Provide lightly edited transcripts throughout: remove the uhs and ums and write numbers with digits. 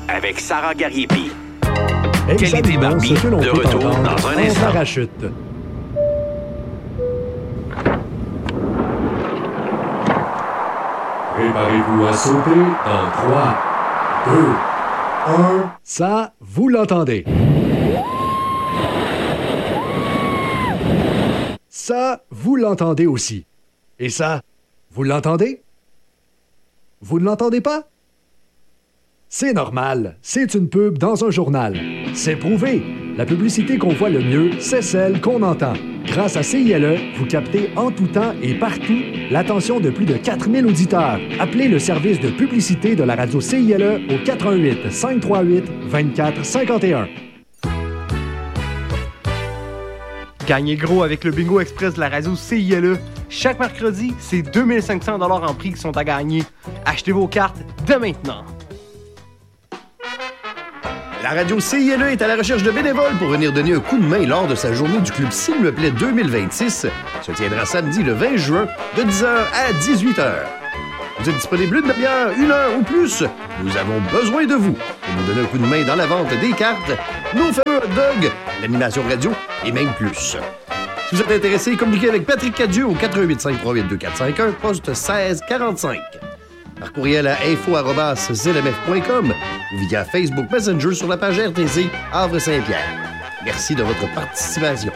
avec Sarah Gariepi. Qualité Barbie, de retour dans un instant. Parachute. Préparez-vous à sauter dans 3, 2, 1. Ça, vous l'entendez. Ça, vous l'entendez aussi. Et ça, vous l'entendez? Vous ne l'entendez pas? C'est normal, c'est une pub dans un journal. C'est prouvé. La publicité qu'on voit le mieux, c'est celle qu'on entend. Grâce à CILE, vous captez en tout temps et partout l'attention de plus de 4000 auditeurs. Appelez le service de publicité de la radio CILE au 88 538 24 51. Gagnez gros avec le Bingo Express de la radio CILE. Chaque mercredi, c'est 2500 $ en prix qui sont à gagner. Achetez vos cartes dès maintenant. La radio CILE est à la recherche de bénévoles pour venir donner un coup de main lors de sa journée du Club S'il me plaît 2026. Se tiendra samedi le 20 juin de 10h à 18h. Vous êtes disponible une demi-heure, 1 heure ou plus? Nous avons besoin de vous pour nous donner un coup de main dans la vente des cartes, nos fameux hot dogs, l'animation radio et même plus. Si vous êtes intéressé, communiquez avec Patrick Cadieux au 88 538 2451, poste 1645. Par courriel à info@zlmf.com ou via Facebook Messenger sur la page RTC Havre-Saint-Pierre. Merci de votre participation.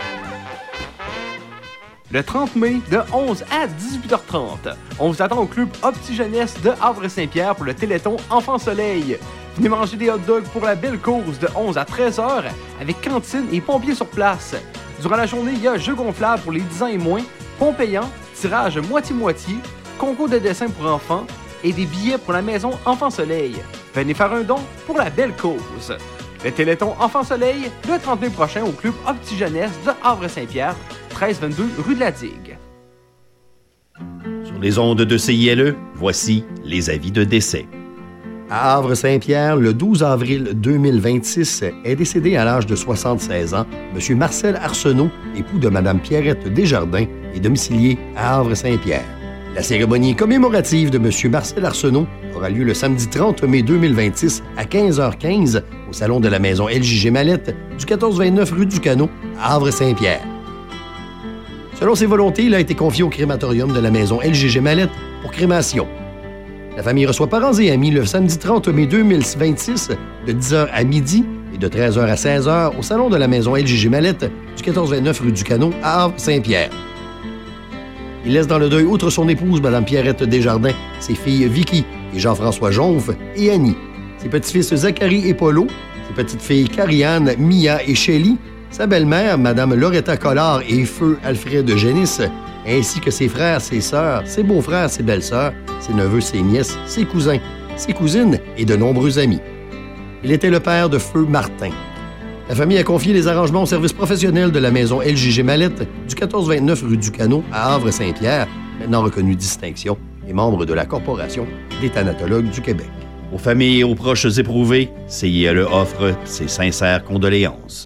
Le 30 mai, de 11 à 18h30, on vous attend au club Opti Jeunesse de Havre-Saint-Pierre pour le Téléthon Enfant Soleil. Venez manger des hot dogs pour la belle cause de 11 à 13h avec cantine et pompiers sur place. Durant la journée, il y a jeux gonflables pour les 10 ans et moins, ponts payants, tirage moitié-moitié, concours de dessin pour enfants et des billets pour la maison Enfant Soleil. Venez faire un don pour la belle cause. Le Téléthon Enfant Soleil, le 30 mai prochain au club Opti Jeunesse de Havre-Saint-Pierre, 1322 rue de la Digue. Sur les ondes de CILE, voici les avis de décès. À Havre-Saint-Pierre, le 12 avril 2026, est décédé à l'âge de 76 ans M. Marcel Arsenault, époux de Mme Pierrette Desjardins et domicilié à Havre-Saint-Pierre. La cérémonie commémorative de M. Marcel Arsenault aura lieu le samedi 30 mai 2026 à 15h15 au salon de la maison LJG Mallette du 1429 rue du Canot à Havre-Saint-Pierre. Selon ses volontés, il a été confié au crématorium de la maison LJG Mallette pour crémation. La famille reçoit parents et amis le samedi 30 mai 2026 de 10h à midi et de 13h à 16h au salon de la maison LJG Mallette du 1429 rue du Canot à Havre-Saint-Pierre. Il laisse dans le deuil, outre son épouse, Mme Pierrette Desjardins, ses filles Vicky et Jean-François Jonf et Annie, ses petits-fils Zachary et Polo, ses petites-filles Carianne, Mia et Shelly, sa belle-mère, Mme Loretta Collard et Feu Alfred Génis, ainsi que ses frères, ses sœurs, ses beaux-frères, ses belles-sœurs, ses neveux, ses nièces, ses cousins, ses cousines et de nombreux amis. Il était le père de Feu Martin. La famille a confié les arrangements au service professionnel de la maison LJG Mallette du 1429 rue du Canot à Havre-Saint-Pierre, maintenant reconnu distinction et membre de la Corporation des thanatologues du Québec. Aux familles et aux proches éprouvés, CILE offre ses sincères condoléances.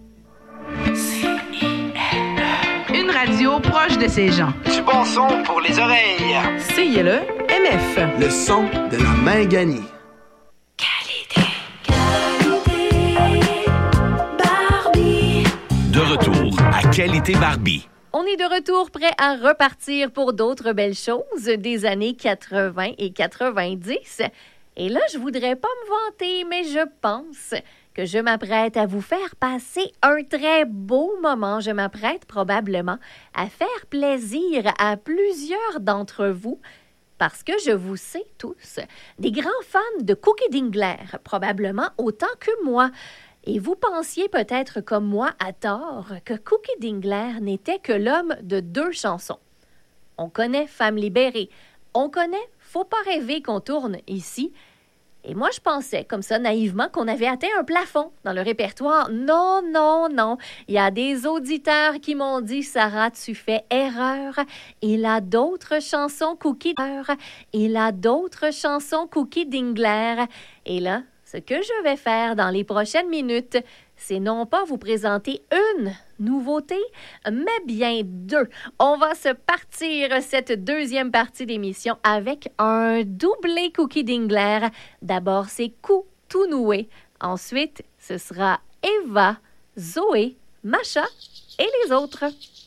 Une radio proche de ses gens. Du bon son pour les oreilles. CILE MF. Le son de la main gagnée. De retour à Qualité Barbie. On est de retour prêt à repartir pour d'autres belles choses des années 80 et 90. Et là, je voudrais pas me vanter, mais je pense que je m'apprête à vous faire passer un très beau moment. Je m'apprête probablement à faire plaisir à plusieurs d'entre vous parce que je vous sais tous des grands fans de Cookie Dingler, probablement autant que moi. Et vous pensiez peut-être comme moi à tort que Cookie Dingler n'était que l'homme de 2 chansons. On connaît Femme libérée, on connaît Faut pas rêver qu'on tourne ici. Et moi, je pensais comme ça naïvement qu'on avait atteint un plafond dans le répertoire. Non, non, non. Il y a des auditeurs qui m'ont dit « Sarah, tu fais erreur. Il a d'autres chansons Cookie Dingler. Il a d'autres chansons Cookie Dingler. » Et là, ce que je vais faire dans les prochaines minutes, c'est non pas vous présenter une nouveauté, mais bien 2. On va se partir cette deuxième partie d'émission avec un doublé Cookie Dingler. D'abord, c'est tout nouer. Ensuite, ce sera Eva, Zoé, Macha et les autres.